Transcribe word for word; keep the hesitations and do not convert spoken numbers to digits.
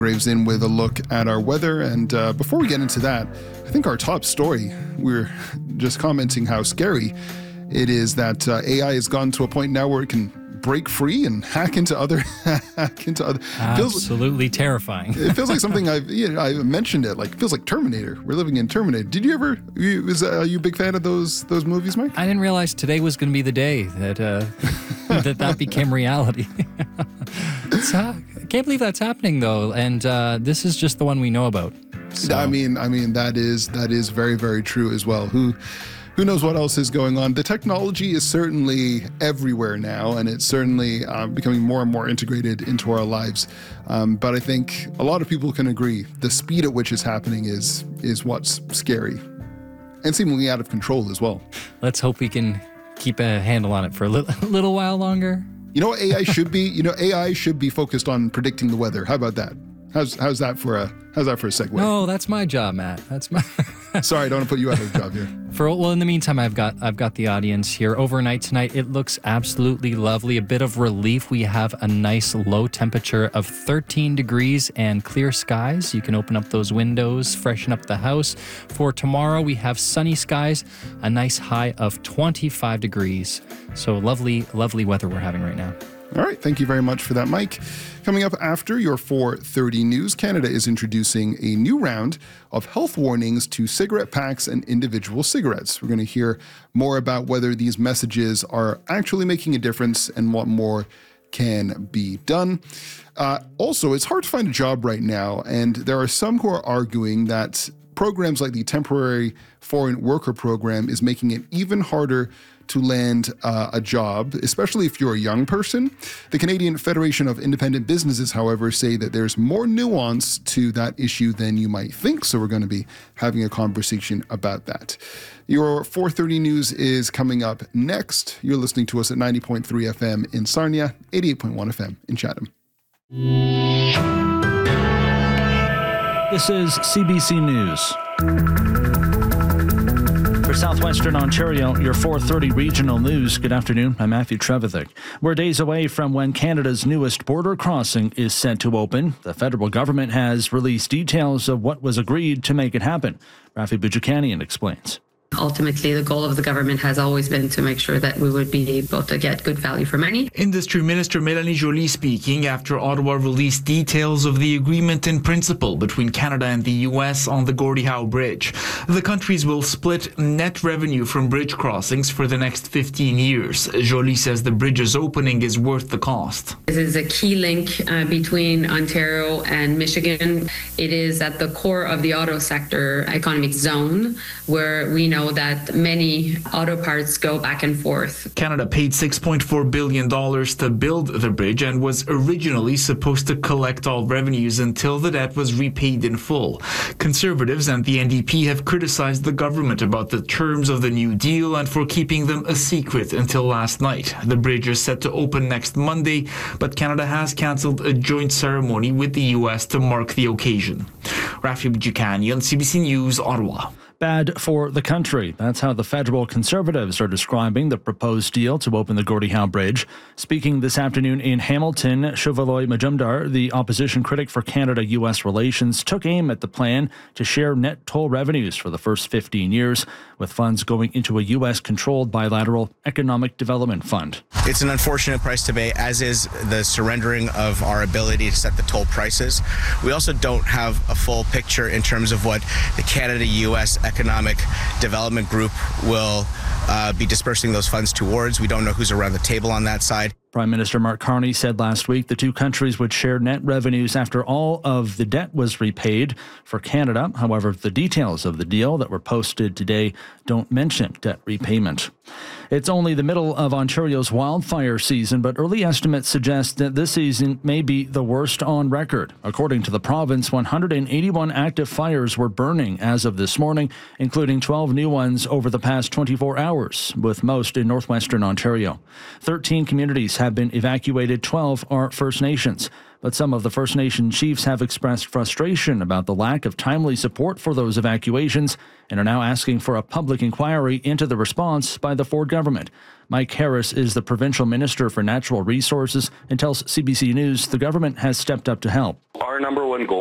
Graves in with a look at our weather. And uh, before we get into that, I think our top story, we're just commenting how scary it is that uh, A I has gone to a point now where it can break free and hack into other hack into other absolutely feels, terrifying. It feels like something I've you know, I mentioned it like it feels like Terminator. We're living in Terminator. Did you ever you, was uh, are you a big fan of those those movies, Mike? I didn't realize today was going to be the day that uh, that that became reality. It's, uh, I can't believe that's happening though, and uh, this is just the one we know about. So. I mean, I mean that is that is very very true as well. Who Who knows what else is going on? The technology is certainly everywhere now, and it's certainly uh, becoming more and more integrated into our lives. Um, but I think a lot of people can agree the speed at which it's happening is is what's scary, and seemingly out of control as well. Let's hope we can keep a handle on it for a little, a little while longer. You know what A I should be? You know, A I should be focused on predicting the weather. How about that? How's how's that for a how's that for a segue? No, that's my job, Matt. That's my. Sorry, I don't want to put you out of a job here. For well, in the meantime, I've got I've got the audience here. Overnight tonight, it looks absolutely lovely. A bit of relief. We have a nice low temperature of thirteen degrees and clear skies. You can open up those windows, freshen up the house. For tomorrow, we have sunny skies, a nice high of twenty-five degrees. So lovely, lovely weather we're having right now. All right, thank you very much for that, Mike. Coming up after your four thirty news, Canada is introducing a new round of health warnings to cigarette packs and individual cigarettes. We're going to hear more about whether these messages are actually making a difference and what more can be done. Uh, also, it's hard to find a job right now, and there are some who are arguing that programs like the Temporary Foreign Worker Program is making it even harder to land uh, a job, especially if you're a young person. The Canadian Federation of Independent Businesses, however, say that there's more nuance to that issue than you might think, so we're going to be having a conversation about that. Your four thirty news is coming up next. You're listening to us at ninety point three F M in Sarnia, eighty-eight point one F M in Chatham. This is C B C News. For Southwestern Ontario, your four thirty regional news. Good afternoon. I'm Matthew Trevithick. We're days away from when Canada's newest border crossing is set to open. The federal government has released details of what was agreed to make it happen. Rafi Boudjikanian explains. Ultimately, the goal of the government has always been to make sure that we would be able to get good value for money. Industry Minister Mélanie Joly speaking after Ottawa released details of the agreement in principle between Canada and the U S on the Gordie Howe Bridge. The countries will split net revenue from bridge crossings for the next fifteen years. Joly says the bridge's opening is worth the cost. This is a key link uh, between Ontario and Michigan. It is at the core of the auto sector economic zone, where we know that many auto parts go back and forth. Canada paid six point four billion dollars to build the bridge and was originally supposed to collect all revenues until the debt was repaid in full. Conservatives and the N D P have criticized the government about the terms of the new deal and for keeping them a secret until last night. The bridge is set to open next Monday, but Canada has cancelled a joint ceremony with the U S to mark the occasion. Rafi Boudjikanian, C B C News, Ottawa. Bad for the country. That's how the federal Conservatives are describing the proposed deal to open the Gordie Howe Bridge. Speaking this afternoon in Hamilton, Shuvaloy Majumdar, the opposition critic for Canada-U S relations, took aim at the plan to share net toll revenues for the first fifteen years, with funds going into a U S-controlled bilateral economic development fund. It's an unfortunate price to pay, as is the surrendering of our ability to set the toll prices. We also don't have a full picture in terms of what the Canada-U S Economic Development Group will uh, be dispersing those funds towards. We don't know who's around the table on that side. Prime Minister Mark Carney said last week the two countries would share net revenues after all of the debt was repaid. For Canada, however, the details of the deal that were posted today don't mention debt repayment. It's only the middle of Ontario's wildfire season, but early estimates suggest that this season may be the worst on record. According to the province, one hundred eighty-one active fires were burning as of this morning, including twelve new ones over the past twenty-four hours, with most in northwestern Ontario. thirteen communities have been evacuated, twelve are First Nations. But some of the First Nation chiefs have expressed frustration about the lack of timely support for those evacuations and are now asking for a public inquiry into the response by the Ford government. Mike Harris is the provincial minister for natural resources and tells C B C News the government has stepped up to help. Our number one goal